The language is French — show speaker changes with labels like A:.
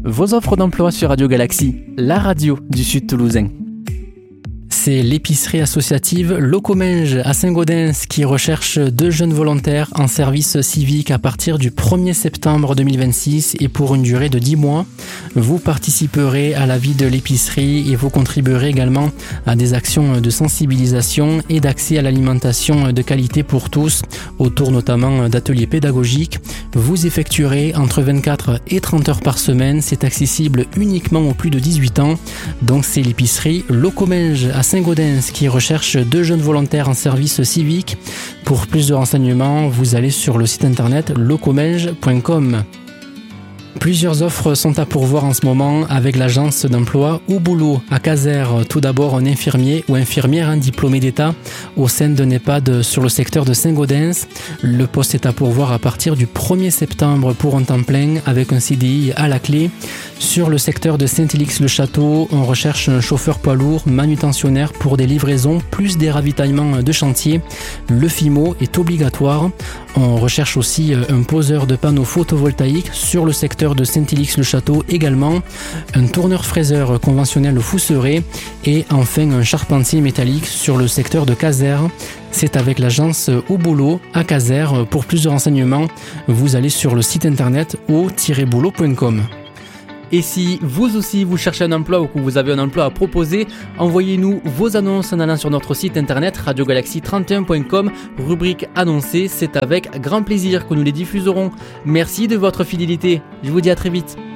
A: Vos offres d'emploi sur Radio Galaxie, la radio du Sud Toulousain. C'est l'épicerie associative Locomenge à Saint-Gaudens qui recherche 2 jeunes volontaires en service civique à partir du 1er septembre 2026 et pour une durée de 10 mois. Vous participerez à la vie de l'épicerie et vous contribuerez également à des actions de sensibilisation et d'accès à l'alimentation de qualité pour tous, autour notamment d'ateliers pédagogiques. Vous effectuerez entre 24 et 30 heures par semaine. C'est accessible uniquement aux plus de 18 ans. Donc c'est l'épicerie Locomenge à Saint-Gaudens qui recherche 2 jeunes volontaires en service civique. Pour plus de renseignements, vous allez sur le site internet locomenge.com. Plusieurs offres sont à pourvoir en ce moment avec l'agence d'emploi Au Boulot à Caser. Tout d'abord, un infirmier ou infirmière diplômé d'État au sein d'un EHPAD sur le secteur de Saint-Gaudens. Le poste est à pourvoir à partir du 1er septembre pour un temps plein avec un CDI à la clé. Sur le secteur de Saint-Élix-le-Château, on recherche un chauffeur poids lourd manutentionnaire pour des livraisons plus des ravitaillements de chantier. Le FIMO est obligatoire. On recherche aussi un poseur de panneaux photovoltaïques sur le secteur de Saint-Élix-le-Château également, un tourneur-fraiseur conventionnel au Fousseret et enfin un charpentier métallique sur le secteur de Caser. C'est avec l'agence Au Boulot à Caser. Pour plus de renseignements, vous allez sur le site internet au-boulot.com.
B: Et si vous aussi vous cherchez un emploi ou que vous avez un emploi à proposer, envoyez-nous vos annonces en allant sur notre site internet radiogalaxie31.com, rubrique annoncée. C'est avec grand plaisir que nous les diffuserons. Merci de votre fidélité. Je vous dis à très vite.